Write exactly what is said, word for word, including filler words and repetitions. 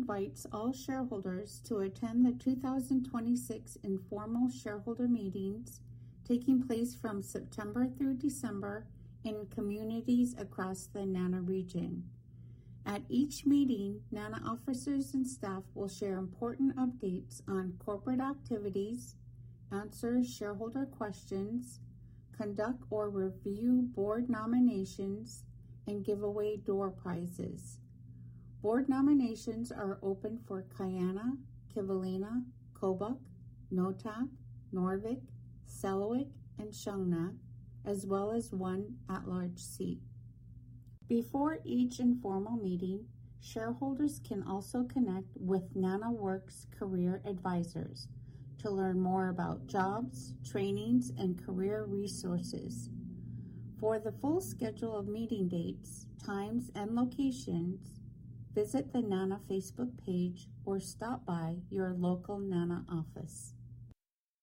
invites all shareholders to attend the two thousand twenty-six informal shareholder meetings taking place from September through December in communities across the NANA region. At each meeting, NANA officers and staff will share important updates on corporate activities, answer shareholder questions, conduct or review board nominations, and give away door prizes. Board nominations are open for Kayana, Kivalina, Kobuk, Notak, Norvik, Selawik, and Shungnak, as well as one at-large seat. Before each informal meeting, shareholders can also connect with NanaWorks career advisors to learn more about jobs, trainings, and career resources. For the full schedule of meeting dates, times, and locations, visit the NANA Facebook page or stop by your local NANA office.